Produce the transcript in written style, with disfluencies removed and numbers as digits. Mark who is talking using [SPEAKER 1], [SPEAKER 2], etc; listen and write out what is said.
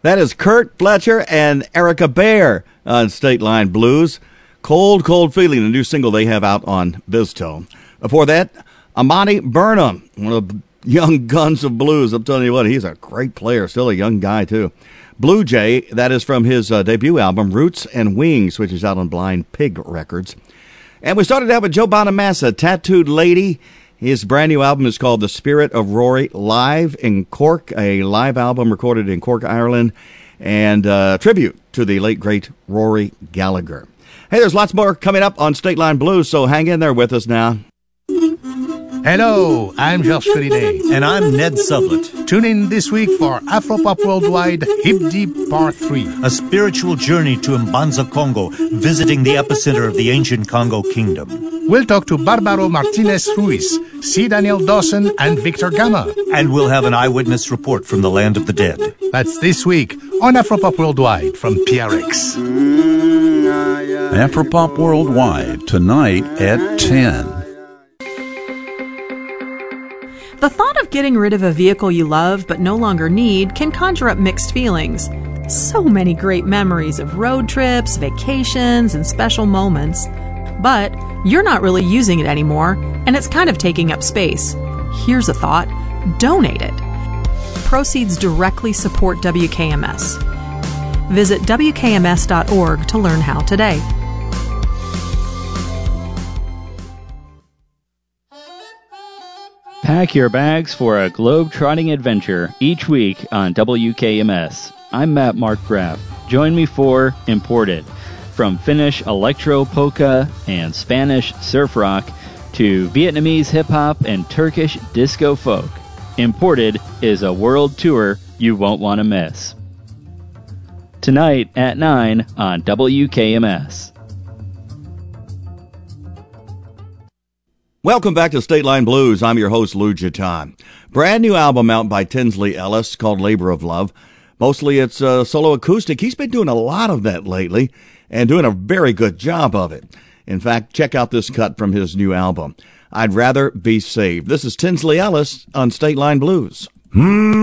[SPEAKER 1] That is Kurt Fletcher and Erica Bear on State Line Blues. Cold, Cold Feeling, the new single they have out on Biztone. Before that, Amani Burnham, one of the young guns of blues. I'm telling you what, he's a great player, still a young guy, too. Blue Jay, that is from his debut album, Roots and Wings, which is out on Blind Pig Records. And we started out with Joe Bonamassa, Tattooed Lady. His brand new album is called The Spirit of Rory, live in Cork, a live album recorded in Cork, Ireland, and tribute to the late, great Rory Gallagher. Hey, there's lots more coming up on State Line Blues, so hang in there with us now.
[SPEAKER 2] Hello, I'm Georges Collinet.
[SPEAKER 3] And I'm Ned Sublett.
[SPEAKER 2] Tune in this week for Afropop Worldwide Hip Deep Part 3.
[SPEAKER 3] A spiritual journey to Mbanza, Congo, visiting the epicenter of the ancient Congo Kingdom.
[SPEAKER 2] We'll talk to Barbaro Martinez Ruiz, C. Daniel Dawson, and Victor Gama.
[SPEAKER 3] And we'll have an eyewitness report from the land of the dead.
[SPEAKER 2] That's this week on Afropop Worldwide from PRX.
[SPEAKER 4] Afropop Worldwide, tonight at 10.
[SPEAKER 5] The thought of getting rid of a vehicle you love but no longer need can conjure up mixed feelings. So many great memories of road trips, vacations, and special moments. But you're not really using it anymore, and it's kind of taking up space. Here's a thought: donate it. Proceeds directly support WKMS. Visit WKMS.org to learn how today.
[SPEAKER 6] Pack your bags for a globe-trotting adventure each week on WKMS. I'm Matt Mark Graff. Join me for Imported. From Finnish electro polka and Spanish surf rock to Vietnamese hip-hop and Turkish disco folk, Imported is a world tour you won't want to miss. Tonight at 9 on WKMS.
[SPEAKER 1] Welcome back to State Line Blues. I'm your host, Lou Jatan. Brand new album out by Tinsley Ellis called Labor of Love. Mostly it's solo acoustic. He's been doing a lot of that lately and doing a very good job of it. In fact, check out this cut from his new album, I'd Rather Be Saved. This is Tinsley Ellis on State Line Blues.